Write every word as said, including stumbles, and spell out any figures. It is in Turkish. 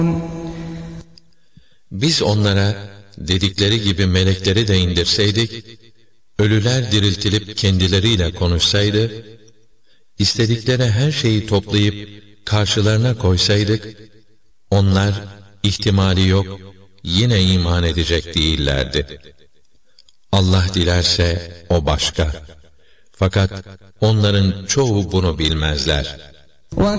Biz onlara dedikleri gibi melekleri de indirseydik, ölüler diriltilip kendileriyle konuşsaydı, istedikleri her şeyi toplayıp karşılarına koysaydık, onlar ihtimali yok, yine iman edecek değillerdi. Allah dilerse o başka. Fakat onların çoğu bunu bilmezler.